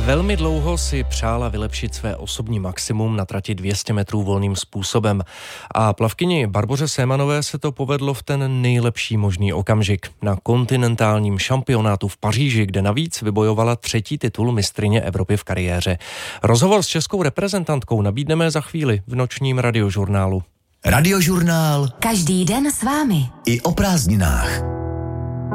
Velmi dlouho si přála vylepšit své osobní maximum na trati 200 metrů volným způsobem. A plavkyni Barboře Sémanové se to povedlo v ten nejlepší možný okamžik. Na kontinentálním šampionátu v Paříži, kde navíc vybojovala 3. titul mistryně Evropy v kariéře. Rozhovor s českou reprezentantkou nabídneme za chvíli v nočním radiožurnálu. Radiožurnál. Každý den s vámi. I o prázdninách.